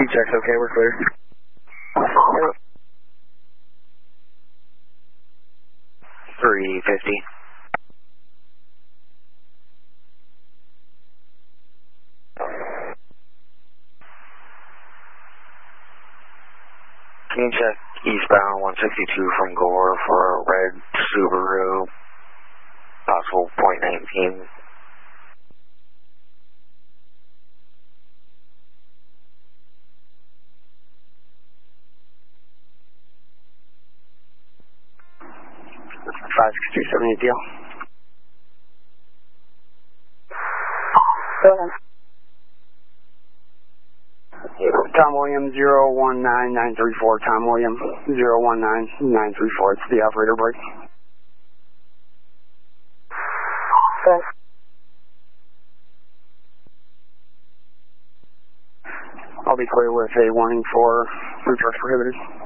check's okay, we're clear. 350. Can you check eastbound 162 from Gore for a red Subaru, possible .19? deal. Go ahead. Tom William 019934. Tom William 019934. It's the operator break. Go ahead. I'll be clear with a warning for food trucks prohibited.